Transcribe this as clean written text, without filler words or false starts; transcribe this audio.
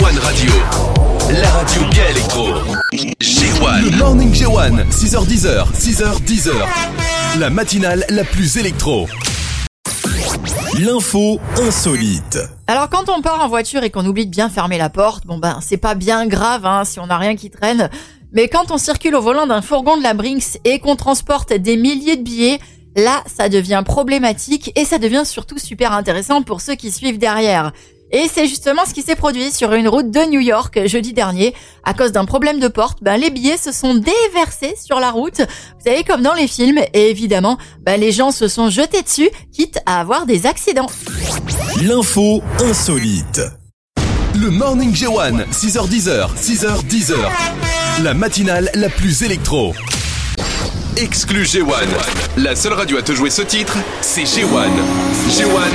G1 Radio, la radio bien électro. G1. Le Morning G1, 6h10, 6h10. La matinale la plus électro. L'info insolite. Alors quand on part en voiture et qu'on oublie de bien fermer la porte, c'est pas bien grave si on n'a rien qui traîne. Mais quand on circule au volant d'un fourgon de la Brinks et qu'on transporte des milliers de billets, là ça devient problématique et ça devient surtout super intéressant pour ceux qui suivent derrière. Et c'est justement ce qui s'est produit sur une route de New York jeudi dernier. À cause d'un problème de porte, les billets se sont déversés sur la route. Vous savez, comme dans les films. Et évidemment, les gens se sont jetés dessus, quitte à avoir des accidents. L'info insolite. Le Morning G1, 6h10, 6h10. La matinale la plus électro. Exclu G1. La seule radio à te jouer ce titre, c'est G1. G1